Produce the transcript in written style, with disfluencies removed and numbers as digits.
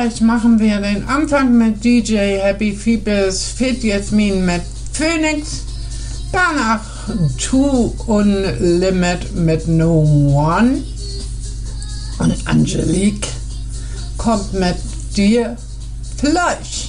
Gleich machen wir den Anfang mit DJ Happy Feebers, Fit Jasmin mit Phoenix, danach Two Unlimit mit No One und Angelique kommt mit Dir Fleisch.